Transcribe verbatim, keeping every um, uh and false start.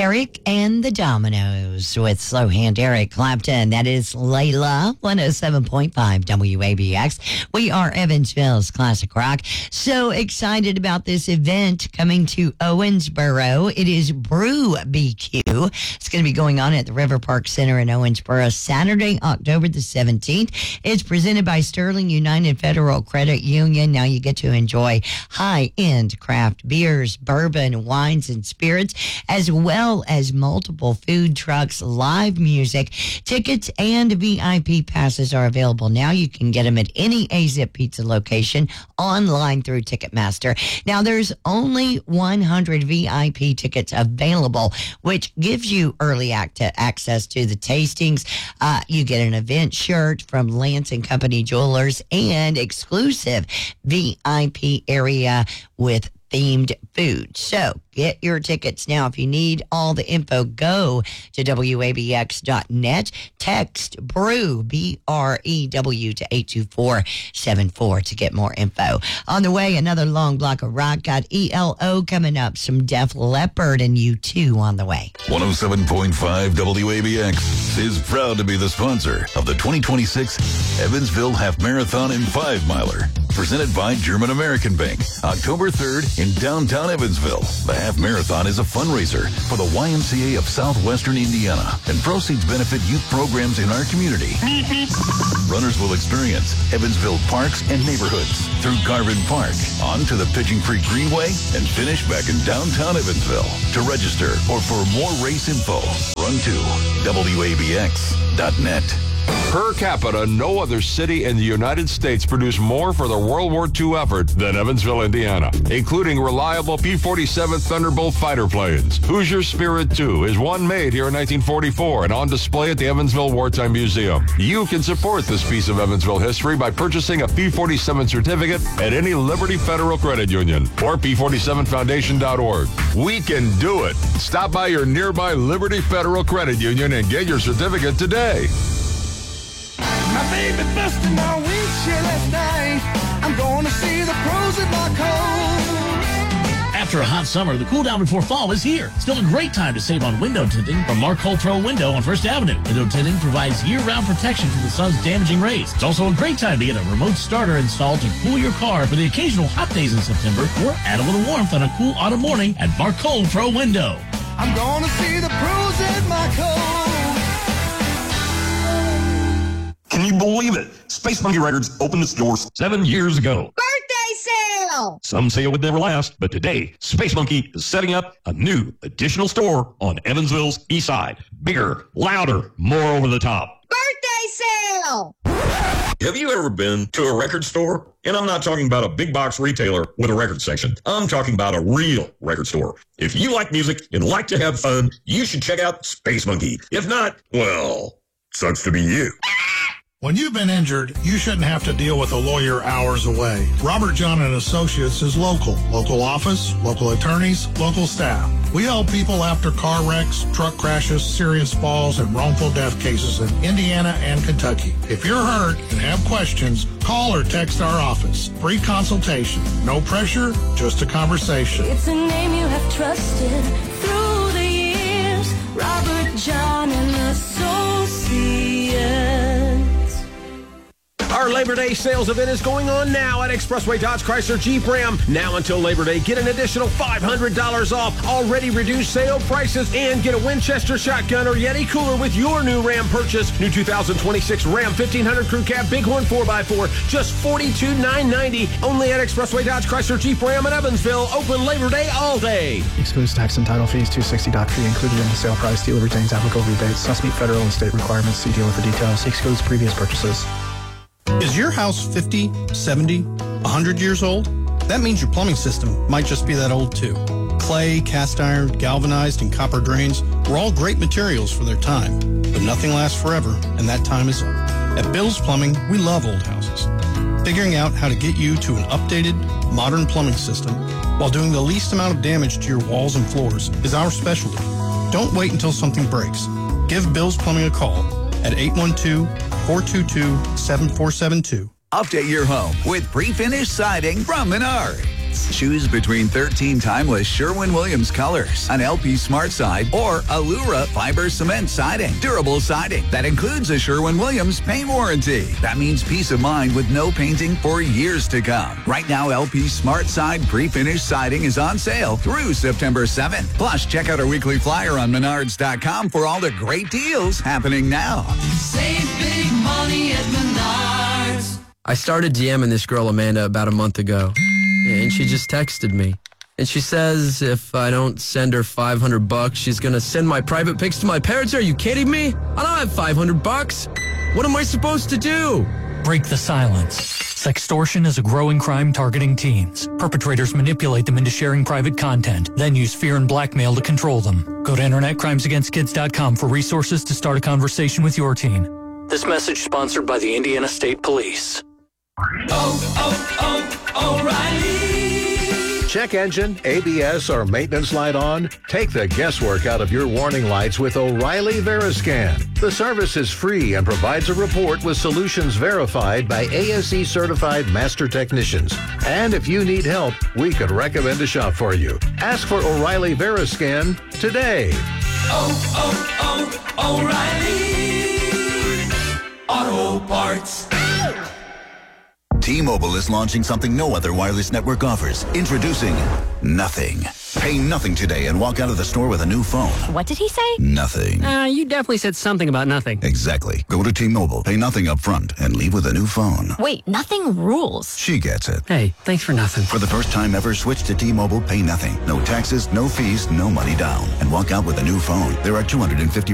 Eric and the Dominoes with Slow Hand Eric Clapton. That is Layla, one oh seven point five W A B X. We are Evansville's Classic Rock. So excited about this event coming to Owensboro. It is Brew B Q. It's going to be going on at the River Park Center in Owensboro Saturday, October the seventeenth. It's presented by Sterling United Federal Credit Union. Now you get to enjoy high-end craft beers, bourbon, wines, and spirits, as well as multiple food trucks, live music. Tickets and V I P passes are available now. You can get them at any A Z I P Pizza location, online through Ticketmaster. Now, there's only one hundred V I P tickets available, which gives you early act- access to the tastings. Uh, you get an event shirt from Lance and Company Jewelers and exclusive V I P area with themed food. So get your tickets now. If you need all the info, go to W A B X dot net. Text BREW, B R E W, to eight two four seven four to get more info. On the way, another long block of rock. Got E L O coming up, some Def Leppard, and U two on the way. one oh seven point five W A B X is proud to be the sponsor of the twenty twenty-six Evansville Half Marathon and Five Miler, presented by German American Bank, October third in downtown Evansville. The Half Marathon is a fundraiser for the Y M C A of Southwestern Indiana, and proceeds benefit youth programs in our community. Runners will experience Evansville parks and neighborhoods through Garvin Park, on to the Pigeon Creek Greenway, and finish back in downtown Evansville. To register or for more race info, run to W A B X dot net. Per capita, no other city in the United States produced more for the World War Two effort than Evansville, Indiana, including reliable P forty-seven Thunderbolt fighter planes. Hoosier Spirit two is one made here in nineteen forty-four and on display at the Evansville Wartime Museum. You can support this piece of Evansville history by purchasing a P forty-seven certificate at any Liberty Federal Credit Union or P forty-seven foundation dot org. We can do it. Stop by your nearby Liberty Federal Credit Union and get your certificate today. My baby busted my windshield last night. I'm going to see the pros at Mark. After a hot summer, the cool down before fall is here. Still a great time to save on window tinting from Mark Cole Pro Window on First Avenue. Window tinting provides year-round protection from the sun's damaging rays. It's also a great time to get a remote starter installed to cool your car for the occasional hot days in September, or add a little warmth on a cool autumn morning at Mark Cole Pro Window. I'm going to see the pros at Mark. Can you believe it? Space Monkey Records opened its doors seven years ago. Birthday sale! Some say it would never last, but today, Space Monkey is setting up a new additional store on Evansville's east side. Bigger, louder, more over the top. Birthday sale! Have you ever been to a record store? And I'm not talking about a big box retailer with a record section. I'm talking about a real record store. If you like music and like to have fun, you should check out Space Monkey. If not, well, sucks to be you. When you've been injured, you shouldn't have to deal with a lawyer hours away. Robert John and Associates is local. Local office, local attorneys, local staff. We help people after car wrecks, truck crashes, serious falls, and wrongful death cases in Indiana and Kentucky. If you're hurt and have questions, call or text our office. Free consultation. No pressure, just a conversation. It's a name you have trusted through the years. Robert John and Associates. Our Labor Day sales event is going on now at Expressway Dodge Chrysler Jeep Ram. Now until Labor Day, get an additional five hundred dollars off already reduced sale prices and get a Winchester shotgun or Yeti cooler with your new Ram purchase. New two thousand twenty-six Ram fifteen hundred Crew Cab Bighorn four by four, just forty-two thousand nine hundred ninety dollars. Only at Expressway Dodge Chrysler Jeep Ram in Evansville. Open Labor Day all day. Excludes tax and title fees. two hundred sixty dollars fee included in the sale price. Dealer retains applicable rebates. Must meet federal and state requirements. See dealer for details. Excludes previous purchases. Is your house fifty, seventy, one hundred years old? That means your plumbing system might just be that old too. Clay, cast iron, galvanized, and copper drains were all great materials for their time, but nothing lasts forever, and that time is up. At Bill's Plumbing, we love old houses. Figuring out how to get you to an updated, modern plumbing system while doing the least amount of damage to your walls and floors is our specialty. Don't wait until something breaks. Give Bill's Plumbing a call at eight one two, four two two, seven four seven two. Update your home with pre-finished siding from Menard. minutes. Choose between thirteen timeless Sherwin-Williams colors, an L P Smart Side, or Allura Fiber Cement Siding. Durable siding that includes a Sherwin-Williams paint warranty. That means peace of mind with no painting for years to come. Right now, L P Smart Side pre-finished siding is on sale through September seventh. Plus, check out our weekly flyer on Menards dot com for all the great deals happening now. Save big money at Menards. I started DMing this girl, Amanda, about a month ago, and she just texted me. And she says if I don't send her five hundred bucks, she's going to send my private pics to my parents. Are you kidding me? I don't have five hundred bucks. What am I supposed to do? Break the silence. Sextortion is a growing crime targeting teens. Perpetrators manipulate them into sharing private content, then use fear and blackmail to control them. Go to internet crimes against kids dot com for resources to start a conversation with your teen. This message sponsored by the Indiana State Police. Oh, oh, oh, O'Reilly. Check engine, A B S, or maintenance light on? Take the guesswork out of your warning lights with O'Reilly Veriscan. The service is free and provides a report with solutions verified by A S E-certified master technicians. And if you need help, we could recommend a shop for you. Ask for O'Reilly Veriscan today. Oh, oh, oh, O'Reilly Auto Parts. T-Mobile is launching something no other wireless network offers. Introducing Nothing. Pay nothing today and walk out of the store with a new phone. What did he say? Nothing. Uh, you definitely said something about nothing. Exactly. Go to T-Mobile, pay nothing up front, and leave with a new phone. Wait, nothing rules. She gets it. Hey, thanks for nothing. For the first time ever, switch to T-Mobile, pay nothing. No taxes, no fees, no money down. And walk out with a new phone. There are two hundred fifty